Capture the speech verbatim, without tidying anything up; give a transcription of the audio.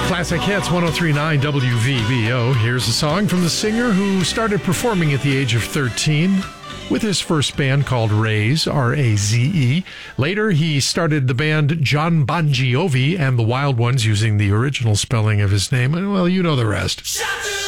Classic Hits one oh three point nine W V B O. Here's a song from the singer who started performing at the age of thirteen with his first band called Raze, R A Z E. Later, he started the band John Bon Jovi and the Wild Ones using the original spelling of his name. And, well, you know the rest.